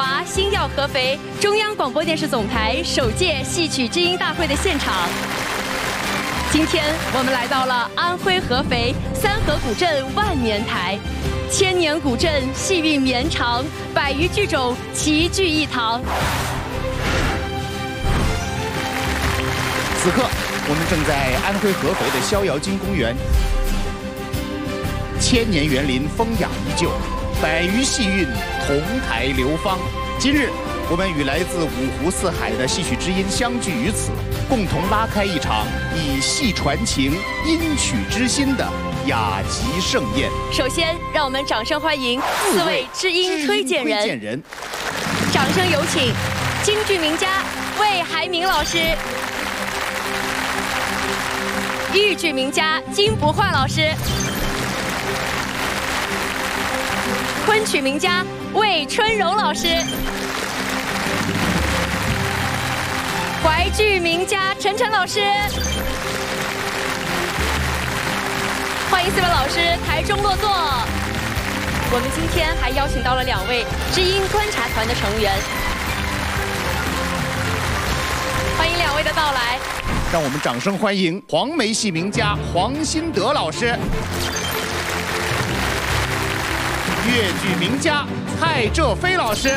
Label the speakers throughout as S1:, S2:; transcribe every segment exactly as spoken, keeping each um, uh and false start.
S1: 华星耀合肥中央广播电视总台首届戏曲知音大会的现场。今天我们来到了安徽合肥三河古镇万年台，千年古镇戏韵绵长，百余剧种齐聚一堂。
S2: 此刻，我们正在安徽合肥的逍遥津公园，千年园林风雅依旧，百余戏韵同台流芳。今日，我们与来自五湖四海的戏曲知音相聚于此，共同拉开一场以戏传情、音曲知心的雅集盛宴。
S1: 首先，让我们掌声欢迎四位知音推荐人。推荐人，掌声有请京剧名家魏海敏老师。 豫剧名家金不换老师，昆曲名家魏春柔老师，淮剧名家陈晨老师，欢迎四位老师台中落座。我们今天还邀请到了两位知音观察团的成员，欢迎两位的到来。
S2: 让我们掌声欢迎黄梅戏名家黄新德老师，粤剧名家蔡浙飞老师，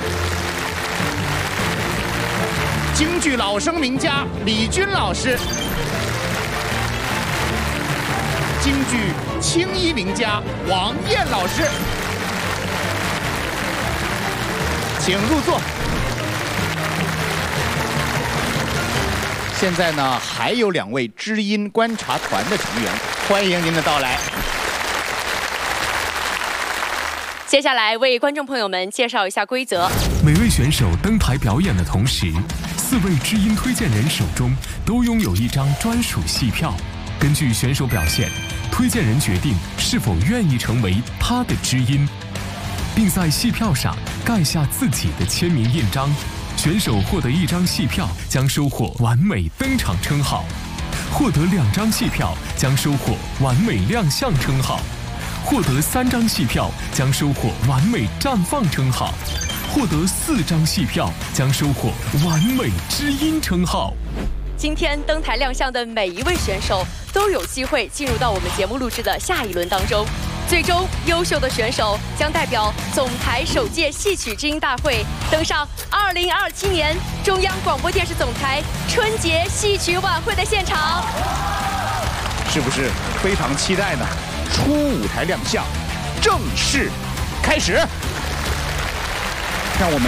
S2: 京剧老生名家李军老师，京剧青衣名家王燕老师，请入座。 现在呢，还有两位知音观察团的成员，欢迎您的到来。
S1: 接下来为观众朋友们介绍一下规则：
S3: 每位选手登台表演的同时，四位知音推荐人手中都拥有一张专属戏票。根据选手表现，推荐人决定是否愿意成为他的知音，并在戏票上盖下自己的签名印章。 选手获得一张戏票，将收获完美登场称号；获得两张戏票，将收获完美亮相称号；获得三张戏票，将收获完美绽放称号；获得四张戏票，将收获完美知音称号。
S1: 今天登台亮相的每一位选手都有机会进入到我们节目录制的下一轮当中。最终，优秀的选手将代表总台首届戏曲知音大会登上二零二七年中央广播电视总台春节戏曲晚会的现场。
S2: 是不是非常期待呢？初舞台亮相，正式开始。让我们。